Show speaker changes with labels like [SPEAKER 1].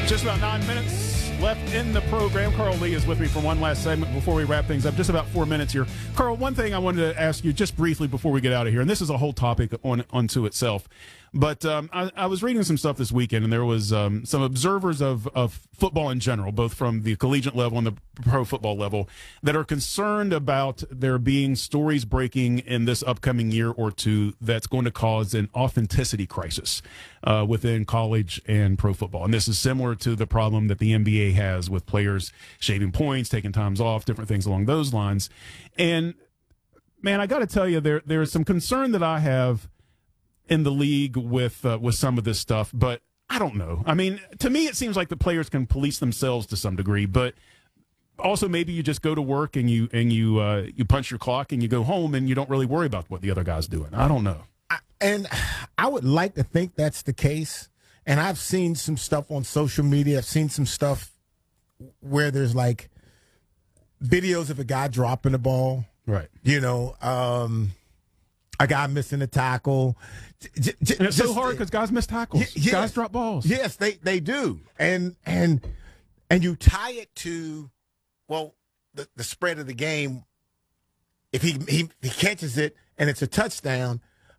[SPEAKER 1] Just about 9 minutes left in the program. Carl Lee is with me for one last segment before we wrap things up. Just about 4 minutes here. Carl, one thing I wanted to ask you just briefly before we get out of here, and this is a whole topic unto itself, but I was reading some stuff this weekend, and there was some observers of football in general, both from the collegiate level and the pro football level, that are concerned about there being stories breaking in this upcoming year or two that's going to cause an authenticity crisis within college and pro football. And this is similar to the problem that the NBA has with players shaving points, taking times off, different things along those lines. And, man, I got to tell you, there is some concern that I have in the league with some of this stuff, but I don't know. I mean, to me, it seems like the players can police themselves to some degree, but also maybe you just go to work and you punch your clock and you go home and you don't really worry about what the other guy's doing. I don't know.
[SPEAKER 2] And I would like to think that's the case. And I've seen some stuff on social media. I've seen some stuff where there's like videos of a guy dropping the ball.
[SPEAKER 1] Right.
[SPEAKER 2] You know, a guy missing a tackle.
[SPEAKER 1] And it's so hard because guys miss tackles.
[SPEAKER 2] Yes,
[SPEAKER 1] guys drop balls.
[SPEAKER 2] Yes, they do. And you tie it to, well, the spread of the game. If he catches it and it's a touchdown,